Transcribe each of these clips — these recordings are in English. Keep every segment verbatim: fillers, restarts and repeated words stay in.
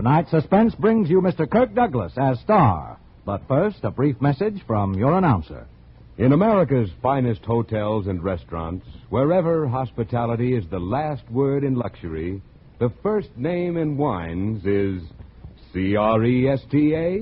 Tonight's Suspense brings you Mister Kirk Douglas as star. But first, a brief message from your announcer. In America's finest hotels and restaurants, wherever hospitality is the last word in luxury, the first name in wines is C R E S T A,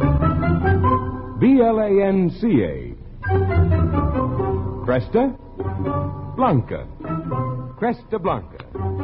B L A N C A. Cresta Blanca. Cresta Blanca.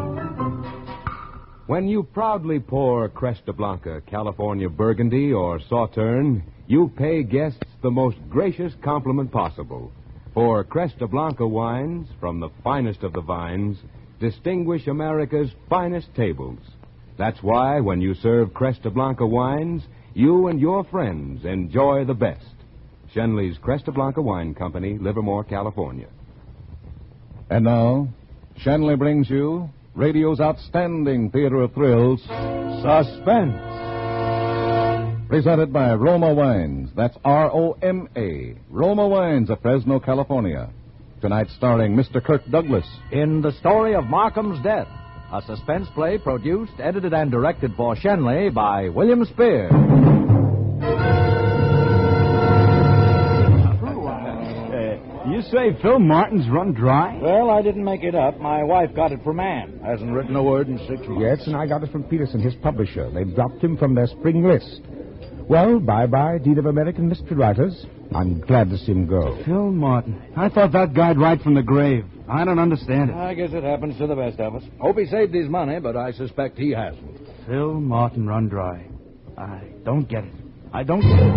When you proudly pour Cresta Blanca, California Burgundy, or Sauterne, you pay guests the most gracious compliment possible. For Cresta Blanca wines, from the finest of the vines, distinguish America's finest tables. That's why when you serve Cresta Blanca wines, you and your friends enjoy the best. Schenley's Cresta Blanca Wine Company, Livermore, California. And now, Shenley brings you radio's outstanding theater of thrills, Suspense. Presented by Roma Wines. That's R O M A. Roma Wines of Fresno, California. Tonight starring Mister Kirk Douglas. In The Story of Markham's Death, a suspense play produced, edited, and directed for Shenley by William Spear. You say Phil Martin's run dry? Well, I didn't make it up. My wife got it from Ann. Hasn't written a word in six months. Yes, and I got it from Peterson, his publisher. They've dropped him from their spring list. Well, bye-bye, Dean of American Mystery Writers. I'm glad to see him go. Phil Martin. I thought that guy'd write from the grave. I don't understand it. I guess it happens to the best of us. Hope he saved his money, but I suspect he hasn't. Phil Martin run dry. I don't get it. I don't get it.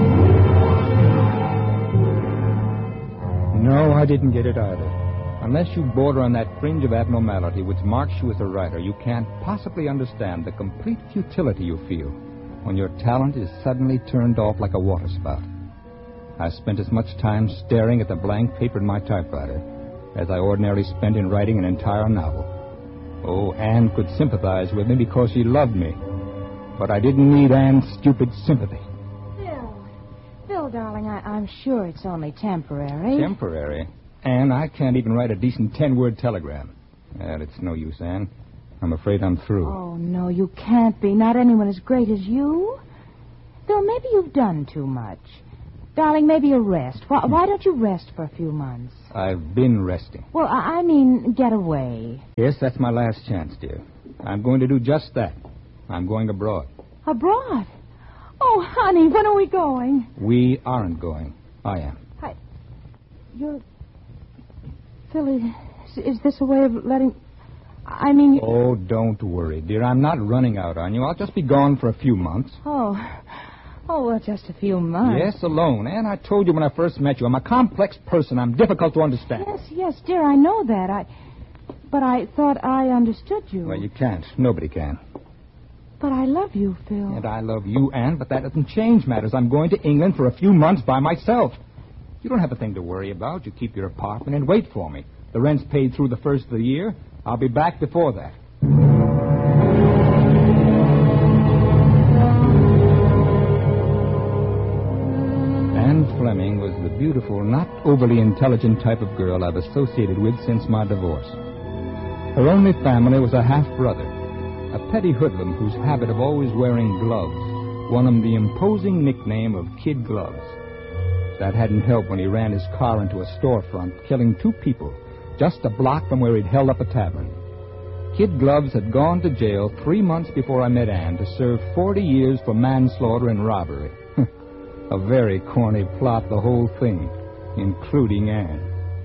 No, I didn't get it either. Unless you border on that fringe of abnormality which marks you as a writer, you can't possibly understand the complete futility you feel when your talent is suddenly turned off like a waterspout. I spent as much time staring at the blank paper in my typewriter as I ordinarily spent in writing an entire novel. Oh, Anne could sympathize with me because she loved me. But I didn't need Anne's stupid sympathy. Phil, Phil, darling, I, I'm sure it's only temporary. Temporary? Anne, I can't even write a decent ten-word telegram. Well, it's no use, Anne. I'm afraid I'm through. Oh, no, you can't be. Not anyone as great as you. Phil, maybe you've done too much. Darling, maybe a rest. Why, why don't you rest for a few months? I've been resting. Well, I, I mean, get away. Yes, that's my last chance, dear. I'm going to do just that. I'm going abroad. Abroad? Oh, honey, when are we going? We aren't going. I am. I... You're... Phil, is, is this a way of letting... I mean... You... Oh, don't worry, dear. I'm not running out on you. I'll just be gone for a few months. Oh... Oh, well, just a few months. Yes, alone. And I told you when I first met you, I'm a complex person. I'm difficult to understand. Yes, yes, dear, I know that. I... But I thought I understood you. Well, you can't. Nobody can. But I love you, Phil. And I love you, Anne, but that doesn't change matters. I'm going to England for a few months by myself. You don't have a thing to worry about. You keep your apartment and wait for me. The rent's paid through the first of the year. I'll be back before that. Anne Fleming was the beautiful, not overly intelligent type of girl I've associated with since my divorce. Her only family was a half-brother, a petty hoodlum whose habit of always wearing gloves won him the imposing nickname of Kid Gloves. That hadn't helped when he ran his car into a storefront, killing two people just a block from where he'd held up a tavern. Kid Gloves had gone to jail three months before I met Anne to serve forty years for manslaughter and robbery. A very corny plot, the whole thing, including Anne.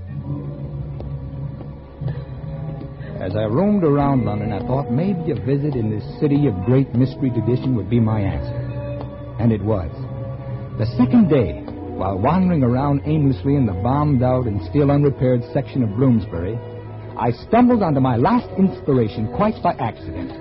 As I roamed around London, I thought maybe a visit in this city of great mystery tradition would be my answer. And it was. The second day, while wandering around aimlessly in the bombed-out and still unrepaired section of Bloomsbury, I stumbled onto my last inspiration quite by accident.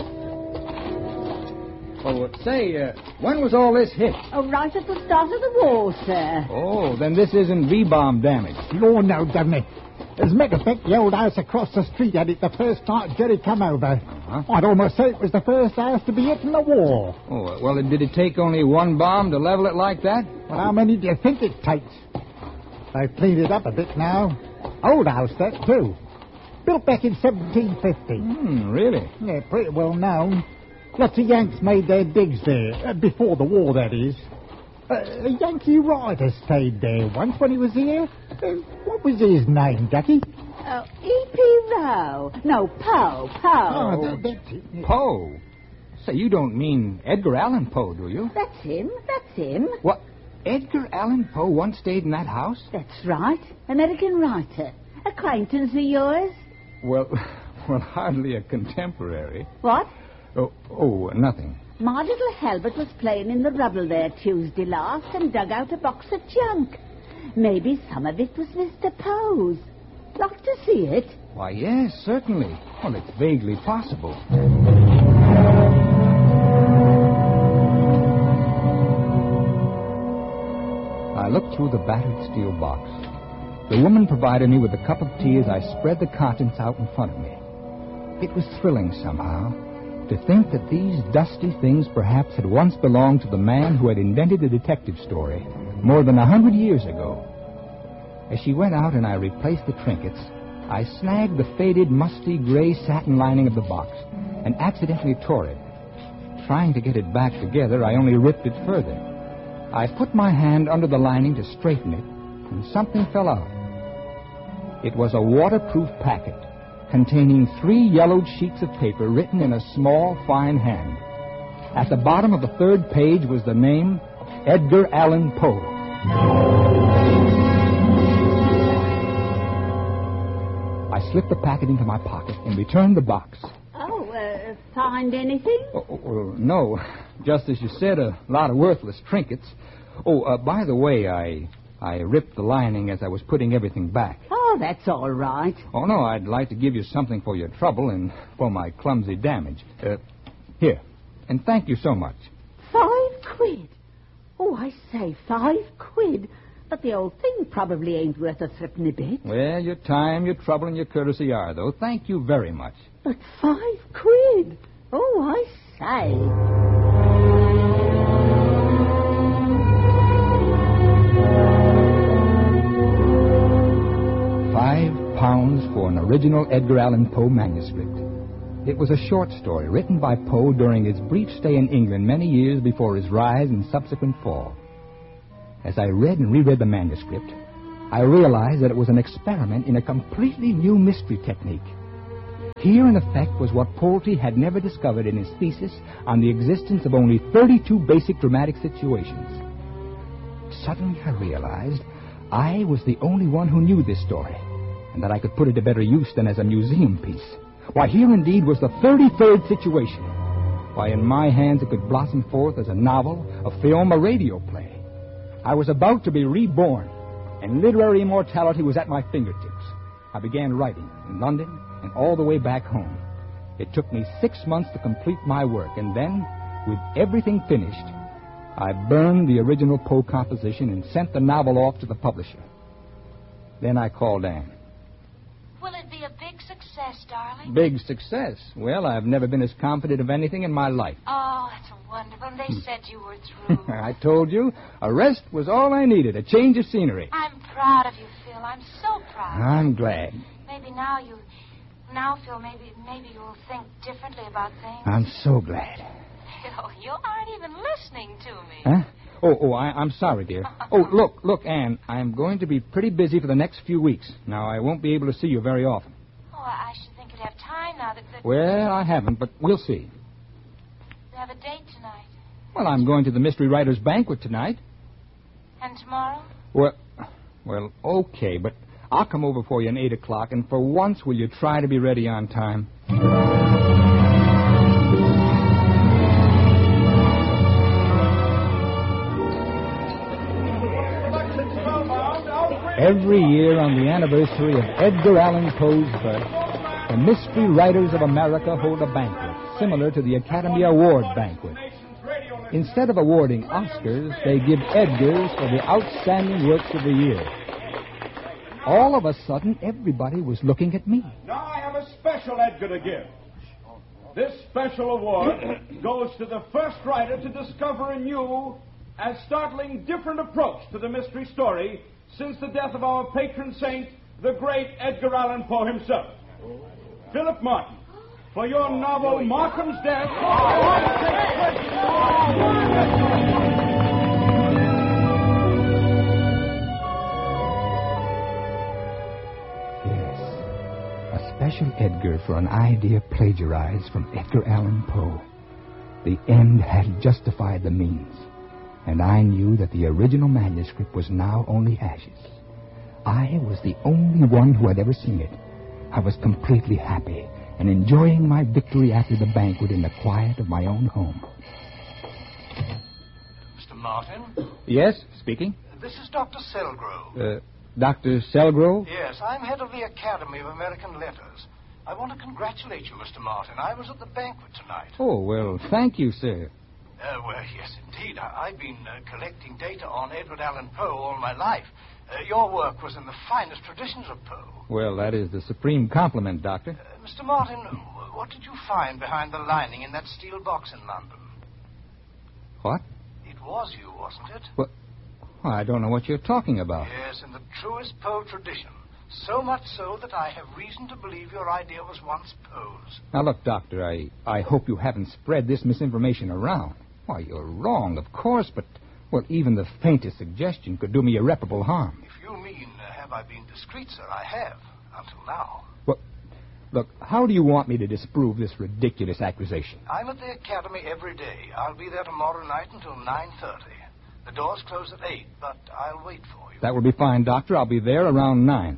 Oh, say, uh, when was all this hit? Oh, right at the start of the war, sir. Oh, then this isn't V-bomb damage. Lord, no, Dabney. As a matter of fact, the old house across the street had it the first night Jerry come over. Uh-huh. I'd almost say it was the first house to be hit in the war. Oh, well, did it take only one bomb to level it like that? Well, how many do you think it takes? They've cleaned it up a bit now. Old house, that, too. Built back in seventeen fifty. Hmm, really? Yeah, pretty well known. Lots of Yanks made their digs there, uh, before the war, that is. Uh, a Yankee writer stayed there once when he was here. Uh, what was his name, Ducky? Oh, E P Rowe. No, Poe, Poe. Oh, that, that's it. Poe? Say, you don't mean Edgar Allan Poe, do you? That's him, that's him. What? Edgar Allan Poe once stayed in that house? That's right. American writer. Acquaintance of yours? Well, well, hardly a contemporary. What? Oh, oh, nothing. My little Halbert was playing in the rubble there Tuesday last and dug out a box of junk. Maybe some of it was Mister Poe's. Like to see it? Why, yes, certainly. Well, it's vaguely possible. I looked through the battered steel box. The woman provided me with a cup of tea as I spread the contents out in front of me. It was thrilling somehow to think that these dusty things perhaps had once belonged to the man who had invented the detective story more than a hundred years ago. As she went out and I replaced the trinkets, I snagged the faded, musty gray satin lining of the box and accidentally tore it. Trying to get it back together, I only ripped it further. I put my hand under the lining to straighten it, and something fell out. It was a waterproof packet containing three yellowed sheets of paper written in a small, fine hand. At the bottom of the third page was the name Edgar Allan Poe. I slipped the packet into my pocket and returned the box. Oh, uh, find anything? Oh, oh, oh, no, just as you said, a lot of worthless trinkets. Oh, uh, by the way, I I ripped the lining as I was putting everything back. Oh, that's all right. Oh, no, I'd like to give you something for your trouble and for my clumsy damage. Uh, here, and thank you so much. Five quid? Oh, I say, five quid. But the old thing probably ain't worth a threepenny bit. Well, your time, your trouble, and your courtesy are, though. Thank you very much. But five quid? Oh, I say. Five pounds for an original Edgar Allan Poe manuscript. It was a short story written by Poe during his brief stay in England many years before his rise and subsequent fall. As I read and reread the manuscript, I realized that it was an experiment in a completely new mystery technique. Here, in effect, was what Pulte had never discovered in his thesis on the existence of only thirty-two basic dramatic situations. Suddenly, I realized I was the only one who knew this story, and that I could put it to better use than as a museum piece. Why, here indeed was the thirty-third situation. Why, in my hands it could blossom forth as a novel, a film, a radio play. I was about to be reborn, and literary immortality was at my fingertips. I began writing in London and all the way back home. It took me six months to complete my work, and then, with everything finished, I burned the original Poe composition and sent the novel off to the publisher. Then I called Anne. Will it be a big success, darling? Big success? Well, I've never been as confident of anything in my life. Oh, that's wonderful. They said you were through. I told you, a rest was all I needed, a change of scenery. I'm proud of you, Phil. I'm so proud. I'm glad. Maybe now you... Now, Phil, maybe maybe you'll think differently about things. I'm so glad. Phil, you aren't even listening to me. Huh? Oh, oh, I, I'm sorry, dear. Oh, look, look, Anne, I'm going to be pretty busy for the next few weeks. Now, I won't be able to see you very often. Oh, I should think you'd have time now that... that... Well, I haven't, but we'll see. You have a date tonight. Well, I'm going to the Mystery Writers' Banquet tonight. And tomorrow? Well, well, okay, but I'll come over for you at eight o'clock, and for once, will you try to be ready on time? Every year on the anniversary of Edgar Allan Poe's birth, the Mystery Writers of America hold a banquet similar to the Academy Award banquet. Instead of awarding Oscars, they give Edgars for the outstanding works of the year. All of a sudden, everybody was looking at me. Now I have a special Edgar to give. This special award goes to the first writer to discover a new and startling different approach to the mystery story since the death of our patron saint, the great Edgar Allan Poe himself. Philip Martin. for your novel Markham's Death. Yes. A special Edgar for an idea plagiarized from Edgar Allan Poe. The end had justified the means, and I knew that the original manuscript was now only ashes. I was the only one who had ever seen it. I was completely happy and enjoying my victory after the banquet in the quiet of my own home. Mister Martin? Yes, speaking. This is Doctor Selgrove. Uh, Doctor Selgrove? Yes, I'm head of the Academy of American Letters. I want to congratulate you, Mister Martin. I was at the banquet tonight. Oh, well, thank you, sir. Uh, well, yes, indeed. I- I've been uh, collecting data on Edward Allan Poe all my life. Uh, your work was in the finest traditions of Poe. Well, that is the supreme compliment, Doctor. Uh, Mister Martin, what did you find behind the lining in that steel box in London? What? It was you, wasn't it? Well, I don't know what you're talking about. Yes, in the truest Poe tradition. So much so that I have reason to believe your idea was once Poe's. Now, look, Doctor, I, I hope you haven't spread this misinformation around. Why, you're wrong, of course, but, well, even the faintest suggestion could do me irreparable harm. If you mean, uh, have I been discreet, sir, I have, until now. Well, look, how do you want me to disprove this ridiculous accusation? I'm at the Academy every day. I'll be there tomorrow night until nine thirty. The doors close at eight, but I'll wait for you. That will be fine, Doctor. I'll be there around nine.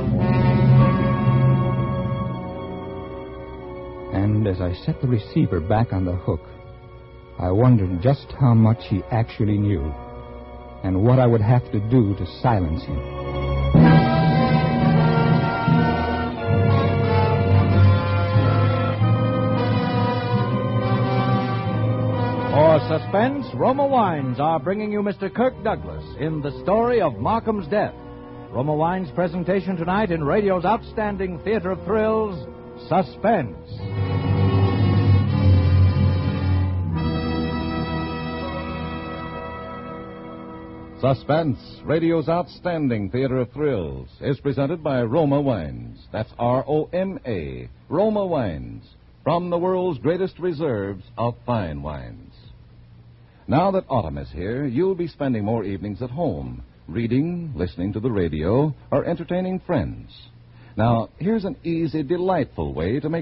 And as I set the receiver back on the hook, I wondered just how much he actually knew and what I would have to do to silence him. For suspense, Roma Wines are bringing you Mister Kirk Douglas in the story of Markham's Death. Roma Wines' presentation tonight in radio's outstanding theater of thrills, Suspense. Suspense, radio's outstanding theater of thrills, is presented by Roma Wines. That's R O M A, Roma Wines, from the world's greatest reserves of fine wines. Now that autumn is here, you'll be spending more evenings at home, reading, listening to the radio, or entertaining friends. Now, here's an easy, delightful way to make